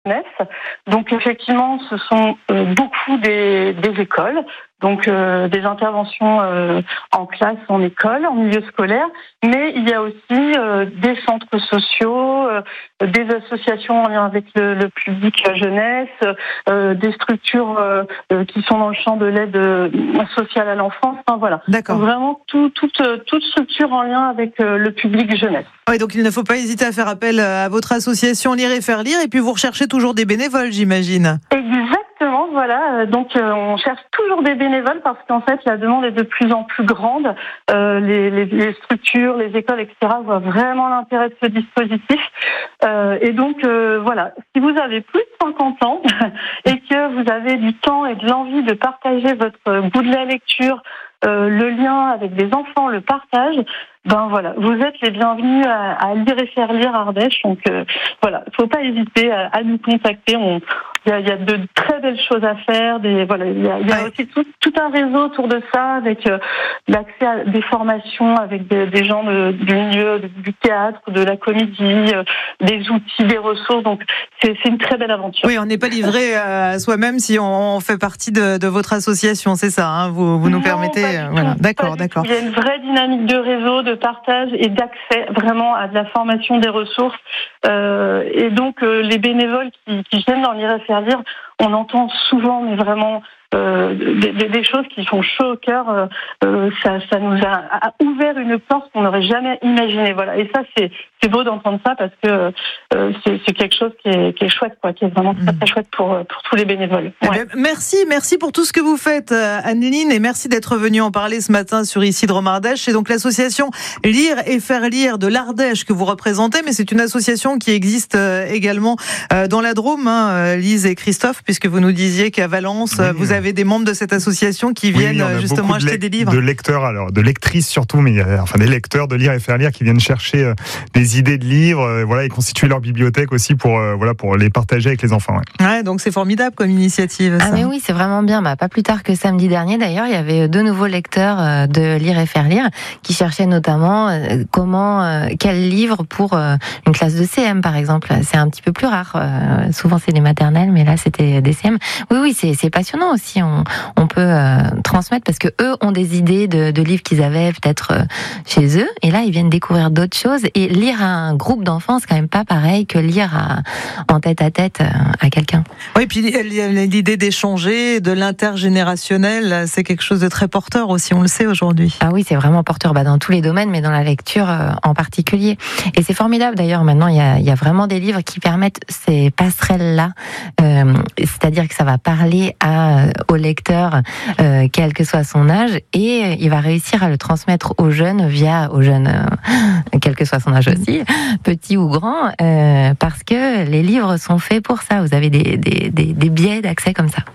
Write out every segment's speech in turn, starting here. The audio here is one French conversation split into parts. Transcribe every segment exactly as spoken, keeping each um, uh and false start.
jeunesse. Donc effectivement, ce sont euh, beaucoup des, des écoles, donc euh, des interventions euh, en classe, en école, en milieu scolaire, mais il y a aussi euh, des centres sociaux, euh, des associations en lien avec le, le public jeunesse, euh, des structures euh, euh, qui sont dans le champ de l'aide euh, sociale à l'enfance. Enfin voilà, D'accord. donc, vraiment tout, toute toute structure en lien avec euh, le public jeunesse. Oui, donc il ne faut pas hésiter à faire appel à votre association Lire et Faire Lire, et puis vous recherchez toujours des bénévoles, j'imagine. Exactement, voilà. Donc euh, on cherche toujours des bénévoles parce qu'en fait la demande est de plus en plus grande. Euh, les, les, les structures, les écoles, et cetera voient vraiment l'intérêt de ce dispositif. Euh, et donc euh, voilà, si vous avez plus de cinquante ans et que vous avez du temps et de l'envie de partager votre goût de la lecture, euh, le lien avec des enfants, le partage, ben voilà, vous êtes les bienvenus à, à Lire et Faire Lire Ardèche. Donc euh, voilà, il faut pas hésiter à, à nous contacter. On, il y a, il y a de très belles choses à faire. Des voilà, il y a, il y a ouais. aussi tout, tout un réseau autour de ça, avec euh, l'accès à des formations avec des, des gens de, du milieu de, du théâtre, de la comédie, euh, des outils, des ressources. Donc c'est, c'est une très belle aventure. Oui, on n'est pas livré à soi-même si on, on fait partie de, de votre association, c'est ça, hein, vous, vous nous Non, permettez. pas du Euh, tout, voilà, pas d'accord, du d'accord. tout. Il y a une vraie dynamique de réseau, de partage et d'accès vraiment à de la formation, des ressources. Euh, et donc euh, les bénévoles qui, qui viennent dans Lire et Faire Lire, on entend souvent, mais vraiment euh, des, des choses qui font chaud au cœur. Euh, euh, ça, ça nous a, a ouvert une porte qu'on n'aurait jamais imaginée. Voilà. Et ça, c'est, c'est beau d'entendre ça parce que euh, c'est, c'est quelque chose qui est, qui est chouette, quoi, qui est vraiment très, très chouette pour, pour tous les bénévoles. Eh Ouais. bien, merci, merci pour tout ce que vous faites, Anneline, et merci d'être venue en parler ce matin sur Ici Drôme Ardèche. C'est donc l'association Lire et Faire Lire de l'Ardèche que vous représentez, mais c'est une association qui existe également dans la Drôme, hein, Lise et Christophe, puisque vous nous disiez qu'à Valence, oui, vous avez des membres de cette association qui viennent oui, justement acheter de des livres. De lecteurs, alors de lectrices surtout, mais il y a, enfin des lecteurs de Lire et Faire Lire qui viennent chercher euh, des idées de livres, euh, voilà, et constituer leur bibliothèque aussi pour euh, voilà pour les partager avec les enfants. Ouais, ouais donc c'est formidable comme initiative. Ah ça. mais oui, c'est vraiment bien. Bah, pas plus tard que samedi dernier, d'ailleurs, il y avait deux nouveaux lecteurs de Lire et Faire Lire qui cherchaient notamment euh, comment, euh, quel livre pour euh, une classe de C M par exemple. C'est un petit peu plus rare. Euh, souvent c'est des maternelles, mais là c'était des C M. Oui, oui, c'est, c'est passionnant aussi. On, on peut euh, transmettre parce que eux ont des idées de, de livres qu'ils avaient peut-être euh, chez eux, et là ils viennent découvrir d'autres choses. Et lire à un groupe d'enfants, c'est quand même pas pareil que lire à, en tête à tête à quelqu'un. Oui, puis l'idée d'échanger, de l'intergénérationnel, c'est quelque chose de très porteur aussi, on le sait aujourd'hui. Ah oui, c'est vraiment porteur bah, dans tous les domaines, mais dans la lecture euh, en particulier. Et c'est formidable d'ailleurs, maintenant il y a, il y a vraiment des livres qui permettent ces passerelles-là, euh, c'est-à-dire que ça va parler à, au lecteur, euh, quel que soit son âge, et il va réussir à le transmettre aux jeunes via, aux jeunes, euh, quel que soit son âge aussi, petit ou grand, euh, parce que les livres sont faits pour ça. Vous avez des, des, des, des biais d'accès comme ça.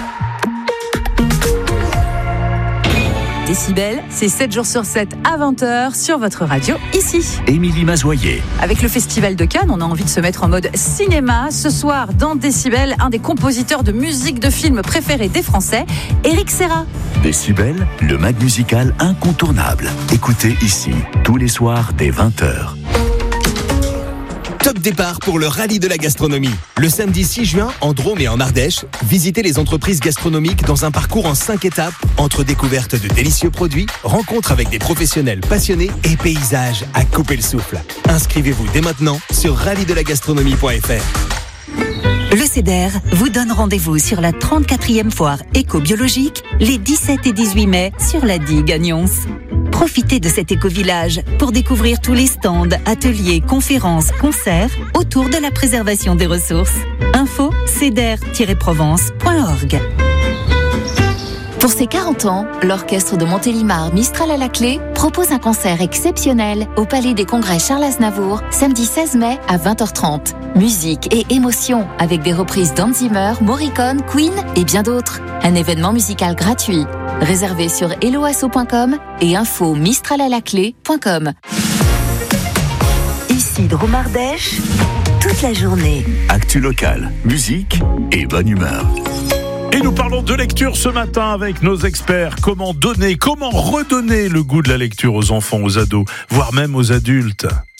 Décibel, c'est sept jours sur sept à vingt heures sur votre radio, ici. Émilie Mazoyer. Avec le Festival de Cannes, on a envie de se mettre en mode cinéma. Ce soir, dans Décibel, un des compositeurs de musique de film préférés des Français, Éric Serra. Décibel, le mag musical incontournable. Écoutez ici, tous les soirs dès vingt heures. Top départ pour le rallye de la gastronomie. Le samedi six juin, en Drôme et en Ardèche, visitez les entreprises gastronomiques dans un parcours en cinq étapes, entre découvertes de délicieux produits, rencontres avec des professionnels passionnés et paysages à couper le souffle. Inscrivez-vous dès maintenant sur rallye de la gastronomie point f r. Le C E D R vous donne rendez-vous sur la trente-quatrième foire éco-biologique les dix-sept et dix-huit mai sur la digue à Nyons. Profitez de cet éco-village pour découvrir tous les stands, ateliers, conférences, concerts autour de la préservation des ressources. Info c e d r tiret provence point org. Pour ses quarante ans, l'orchestre de Montélimar Mistral à la clé propose un concert exceptionnel au Palais des Congrès Charles Aznavour, samedi seize mai à vingt heures trente. Musique et émotion avec des reprises d'Hans Zimmer, Morricone, Queen et bien d'autres. Un événement musical gratuit. Réservé sur helloasso point com et info mistralalaclé point com. Ici Drôme Ardèche, toute la journée. Actu locale, musique et bonne humeur. Et nous parlons de lecture ce matin avec nos experts. Comment donner, comment redonner le goût de la lecture aux enfants, aux ados, voire même aux adultes.